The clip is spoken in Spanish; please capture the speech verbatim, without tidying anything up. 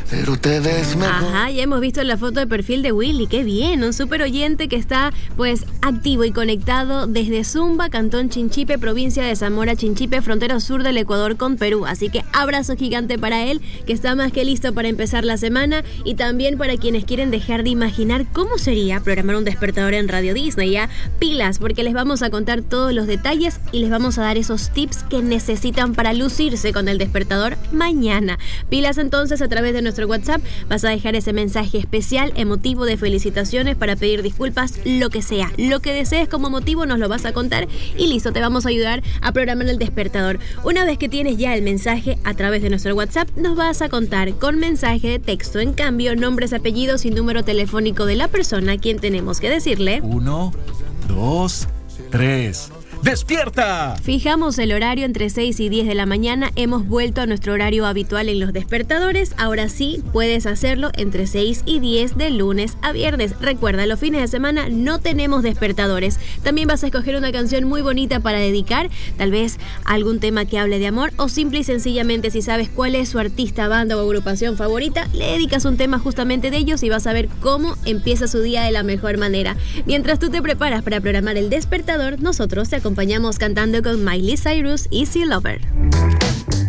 pero te ves mejor. Ajá, ya hemos visto la foto de perfil de Willy, qué bien, un súper oyente que está pues activo y conectado desde Zumba, Cantón Chinchipe, provincia de Zamora Chinchipe, frontera sur del Ecuador con Perú, así que abrazo gigante para él, que está más que listo para empezar la semana, y también para quienes quieren dejar de imaginar cómo sería programar un despertador en Radio Disney, ya pilas, porque les vamos a contar todos los detalles y les vamos a dar esos tips que necesitan para lucirse con el despertador mañana. Pilas entonces, a través de nuestro WhatsApp vas a dejar ese mensaje especial, emotivo, de felicitaciones, para pedir disculpas, lo que sea, lo que desees como motivo nos lo vas a contar y listo, te vamos a ayudar a programar el despertador. Una vez que tienes ya el mensaje a través de nuestro WhatsApp, nos vas a contar con mensaje de texto, en cambio, nombres, apellidos y número telefónico de la persona a quien tenemos que decirle: Uno, dos, tres. ¡Despierta! Fijamos el horario entre seis y diez de la mañana. Hemos vuelto a nuestro horario habitual en los despertadores. Ahora sí, puedes hacerlo entre seis y diez de lunes a viernes. Recuerda, los fines de semana no tenemos despertadores. También vas a escoger una canción muy bonita para dedicar, tal vez algún tema que hable de amor, o simple y sencillamente, si sabes cuál es su artista, banda o agrupación favorita, le dedicas un tema justamente de ellos y vas a ver cómo empieza su día de la mejor manera. Mientras tú te preparas para programar el despertador, nosotros te acompañamos cantando con Miley Cyrus, Easy Lover.